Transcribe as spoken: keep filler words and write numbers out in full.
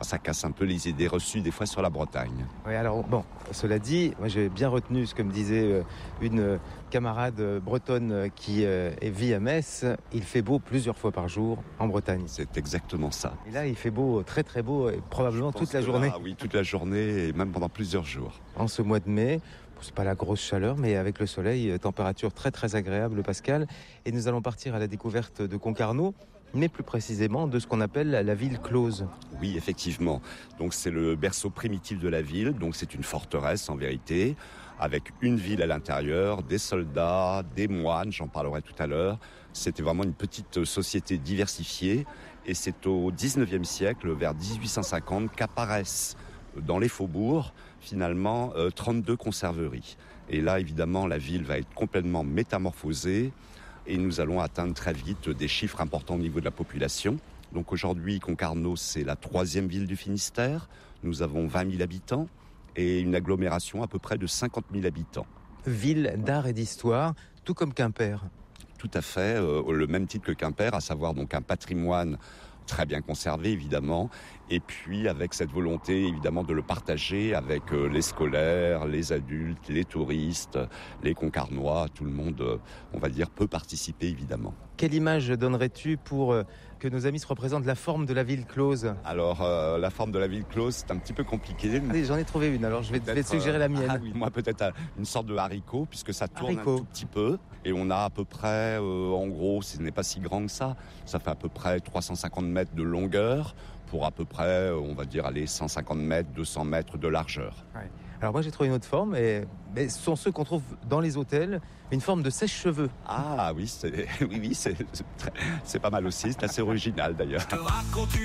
Ça casse un peu les idées reçues des fois sur la Bretagne. Oui, alors bon, cela dit, moi j'ai bien retenu ce que me disait une camarade bretonne qui vit à Metz. Il fait beau plusieurs fois par jour en Bretagne. C'est exactement ça. Et là, il fait beau, très très beau, et probablement toute la journée. Ah oui, toute la journée et même pendant plusieurs jours. En ce mois de mai, c'est pas la grosse chaleur, mais avec le soleil, température très très agréable, Pascal. Et nous allons partir à la découverte de Concarneau, mais plus précisément de ce qu'on appelle la ville close. Oui, effectivement. Donc c'est le berceau primitif de la ville. Donc c'est une forteresse en vérité, avec une ville à l'intérieur, des soldats, des moines, j'en parlerai tout à l'heure. C'était vraiment une petite société diversifiée. Et c'est au dix-neuvième siècle, vers dix-huit cent cinquante, qu'apparaissent dans les faubourgs, finalement, euh, trente-deux conserveries. Et là, évidemment, la ville va être complètement métamorphosée. Et nous allons atteindre très vite des chiffres importants au niveau de la population. Donc aujourd'hui, Concarneau, c'est la troisième ville du Finistère. Nous avons vingt mille habitants et une agglomération à peu près de cinquante mille habitants. Ville d'art et d'histoire, tout comme Quimper. Tout à fait, euh, le même titre que Quimper, à savoir donc un patrimoine très bien conservé évidemment, et puis avec cette volonté évidemment de le partager avec euh, les scolaires, les adultes, les touristes, les Concarnois, tout le monde, euh, on va dire, peut participer évidemment. Quelle image donnerais-tu pour euh, que nos amis se représentent la forme de la ville close ? Alors euh, la forme de la ville close, c'est un petit peu compliqué. Allez, j'en ai trouvé une, alors je vais, je vais te suggérer la mienne. Euh, ah oui, moi peut-être une sorte de haricot, puisque ça tourne haricot. un tout petit peu, et on a à peu près, euh, en gros, ce n'est pas si grand que ça, ça fait à peu près trois cent cinquante mètres de longueur, pour à peu près, on va dire, aller cent cinquante mètres, deux cents mètres de largeur. Ouais. Alors moi j'ai trouvé une autre forme, et mais ce sont ceux qu'on trouve dans les hôtels, une forme de sèche-cheveux. Ah oui, c'est, oui, oui, c'est, c'est, très, c'est pas mal aussi, c'est assez original d'ailleurs.